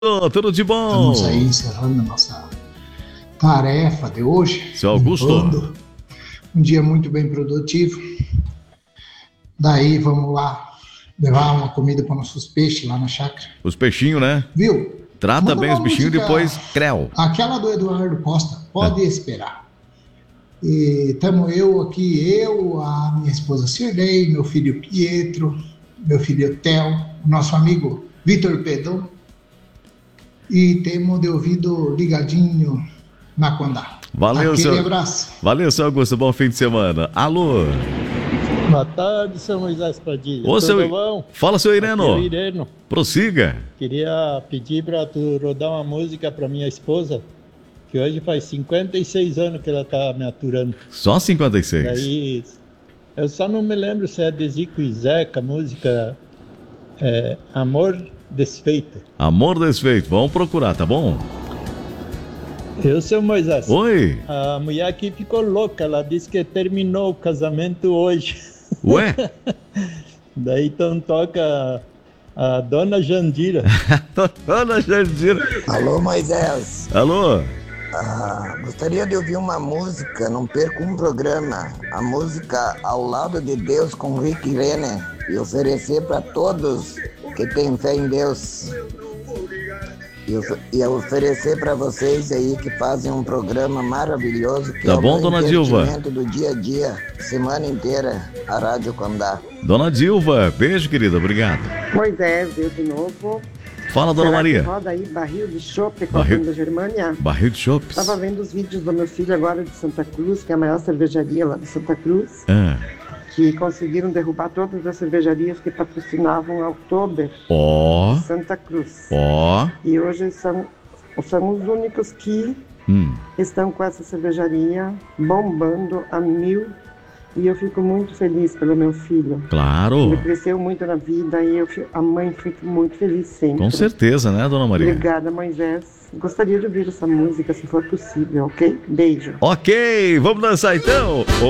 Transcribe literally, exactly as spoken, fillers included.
Oh, tudo de bom? Estamos aí encerrando a nossa tarefa de hoje. Seu Augusto. Limpando. Um dia muito bem produtivo. Daí vamos lá levar uma comida para nossos peixes lá na chácara. Os peixinhos, né? Viu? Trata Manda bem uma os bichinhos, música, depois creu. Aquela do Eduardo Costa, pode é. esperar. E estamos eu aqui, eu, a minha esposa Cirlei, meu filho Pietro, meu filho Theo, o nosso amigo Vitor Pedro. E temos de ouvido ligadinho na Condá. Valeu, Aquele seu abraço. Valeu, seu Augusto. Bom fim de semana. Alô? Boa tarde, seu Moisés Padilha. Ô, Tudo seu... bom? Fala, seu Ireno. Aqui é o Ireno. Prossiga. Queria pedir para tu rodar uma música para minha esposa, que hoje faz cinquenta e seis anos que ela tá me aturando. Só cinquenta e seis? Daí, eu só não me lembro se é de Zico e Zeca, a música é Amor Desfeito. Amor Desfeito. Vamos procurar, tá bom? Eu, seu Moisés. Oi. A mulher aqui ficou louca, ela disse que terminou o casamento hoje. Ué? Daí então toca a Dona Jandira. Dona Jandira. Alô, Moisés. Alô. Ah, gostaria de ouvir uma música, não perco um programa. A música Ao Lado de Deus com Rick Renner e oferecer para todos que têm fé em Deus. E, of- e oferecer para vocês aí que fazem um programa maravilhoso. Que Tá é o bom, meu dona Dilva? entretenimento do dia a dia, semana inteira, a Rádio Condá. Dona Dilva, beijo, querida. Obrigado. Moisés, eu de novo. Fala, dona Será Maria. que roda aí barril de chopp com a Barril- da Germânia? Barril de chopps. Estava vendo os vídeos do meu filho agora de Santa Cruz, que é a maior cervejaria lá de Santa Cruz, Ah. que conseguiram derrubar todas as cervejarias que patrocinavam a Oktober Ó. de Santa Cruz. Ó. E hoje são, são os únicos que Hum. estão com essa cervejaria bombando a mil. E eu fico muito feliz pelo meu filho. Claro. Ele cresceu muito na vida e eu, fi- a mãe fica muito feliz sempre. Com certeza, né, dona Maria? Obrigada, Moisés. Gostaria de ouvir essa música, se for possível, ok? Beijo. Ok, vamos dançar então.